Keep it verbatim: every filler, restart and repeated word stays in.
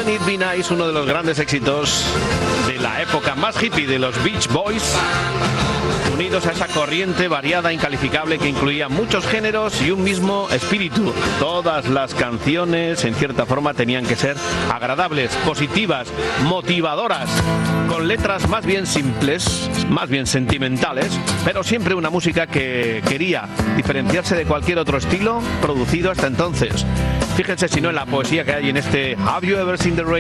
Wouldn't It Be Nice, uno de los grandes éxitos de la época más hippie de los Beach Boys, unidos a esa corriente variada, incalificable, que incluía muchos géneros y un mismo espíritu. Todas las canciones, en cierta forma, tenían que ser agradables, positivas, motivadoras, con letras más bien simples, más bien sentimentales, pero siempre una música que quería diferenciarse de cualquier otro estilo producido hasta entonces. Fíjense si no en la poesía que hay en este Have You Ever Seen the Rain?